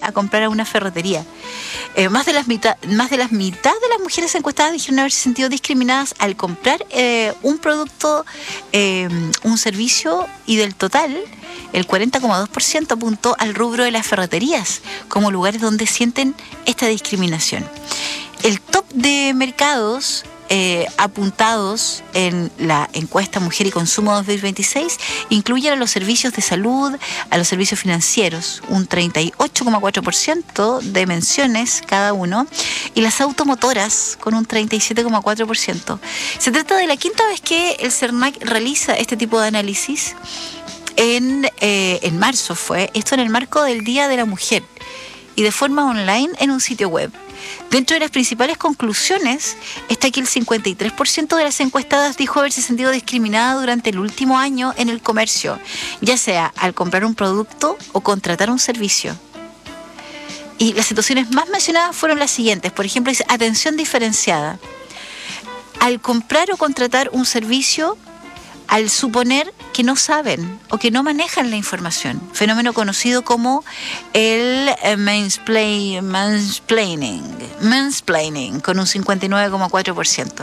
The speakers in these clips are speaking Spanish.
a comprar a una ferretería. Más de la mitad de las mujeres encuestadas dijeron haberse sentido discriminadas al comprar un producto, un servicio, y del total, el 40,2% apuntó al rubro de las ferreterías como lugares donde sienten esta discriminación. El top de mercados apuntados en la encuesta Mujer y Consumo 2026 incluyen a los servicios de salud, a los servicios financieros, un 38,4% de menciones cada uno, y las automotoras con un 37,4%. Se trata de la quinta vez que el CERNAC realiza este tipo de análisis. En marzo fue esto, en el marco del Día de la Mujer, y de forma online en un sitio web. Dentro de las principales conclusiones está que el 53% de las encuestadas dijo haberse sentido discriminada durante el último año en el comercio, ya sea al comprar un producto o contratar un servicio. Y las situaciones más mencionadas fueron las siguientes. Por ejemplo, dice atención diferenciada. Al comprar o contratar un servicio, al suponer que no saben o que no manejan la información, fenómeno conocido como el mansplaining, con un 59,4%.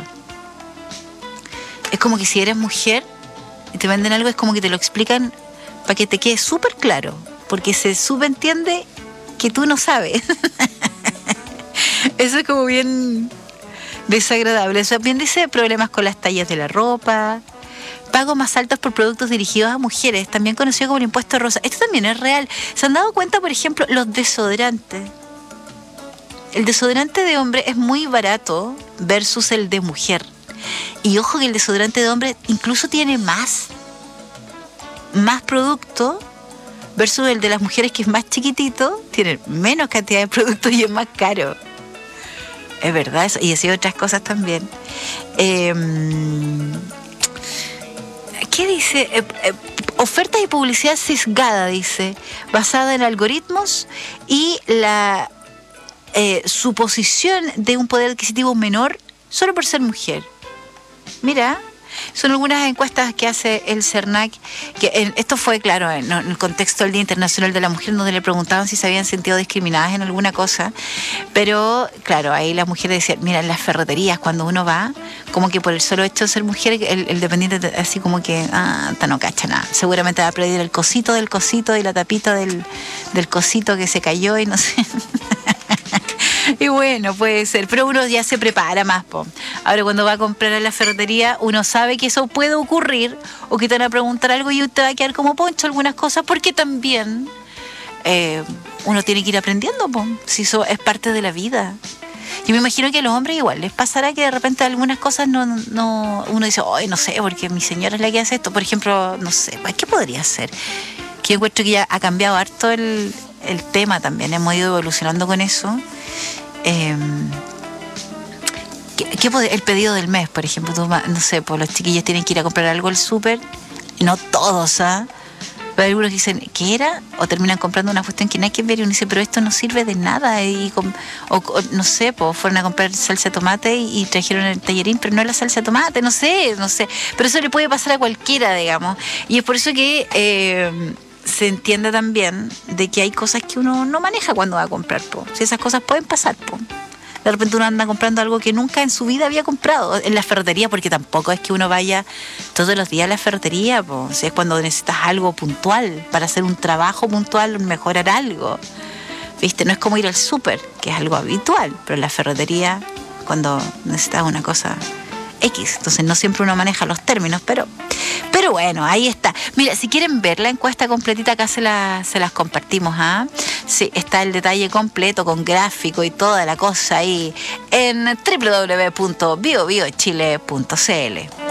Es como que si eres mujer y te venden algo, es como que te lo explican para que te quede súper claro, porque se subentiende que tú no sabes. Eso es como bien desagradable. Eso también dice problemas con las tallas de la ropa, pagos más altos por productos dirigidos a mujeres, también conocido como el impuesto rosa. Esto también es real. ¿Se han dado cuenta, por ejemplo, los desodorantes? El desodorante de hombre es muy barato versus el de mujer. Y ojo que el desodorante de hombre incluso tiene más producto versus el de las mujeres, que es más chiquitito, tiene menos cantidad de productos y es más caro. Es verdad eso. Y así otras cosas también. ¿Qué dice? Ofertas y publicidad sesgada, dice, basada en algoritmos y la suposición de un poder adquisitivo menor solo por ser mujer. Mira, son algunas encuestas que hace el CERNAC, que esto fue, claro, en el contexto del Día Internacional de la Mujer, donde le preguntaban si se habían sentido discriminadas en alguna cosa, pero claro, ahí las mujeres decían, mira, en las ferreterías cuando uno va, como que por el solo hecho de ser mujer, el dependiente así como que, no cacha nada, seguramente va a pedir el cosito del cosito y la tapita del cosito que se cayó y no sé. Y bueno, puede ser, pero uno ya se prepara más, po. Ahora cuando va a comprar a la ferretería, uno sabe que eso puede ocurrir, o que te van a preguntar algo y te va a quedar como poncho algunas cosas, porque también uno tiene que ir aprendiendo, po, si eso es parte de la vida. Yo me imagino que a los hombres igual les pasará que de repente algunas cosas no uno dice, ay, no sé, porque mi señora es la que hace esto. Por ejemplo, no sé, ¿qué podría ser? Que yo encuentro que ya ha cambiado harto el tema también, hemos ido evolucionando con eso. El pedido del mes, por ejemplo, no sé, pues los chiquillos tienen que ir a comprar algo al súper, y no todos, pero hay algunos que dicen, ¿qué era? O terminan comprando una cuestión que nada que ver, y uno dice, pero esto no sirve de nada, o no sé, pues fueron a comprar salsa de tomate y trajeron el tallerín, pero no es la salsa de tomate, no sé, pero eso le puede pasar a cualquiera, digamos, y es por eso que se entiende también de que hay cosas que uno no maneja cuando va a comprar, po. Si esas cosas pueden pasar, po. De repente uno anda comprando algo que nunca en su vida había comprado en la ferretería, porque tampoco es que uno vaya todos los días a la ferretería, po. Si es cuando necesitas algo puntual para hacer un trabajo puntual, mejorar algo, ¿viste? No es como ir al súper, que es algo habitual, pero en la ferretería, cuando necesitas una cosa X, entonces no siempre uno maneja los términos, pero bueno, ahí está. Mira, si quieren ver la encuesta completita, acá se las compartimos, Sí, está el detalle completo con gráfico y toda la cosa ahí en www.biobiochile.cl.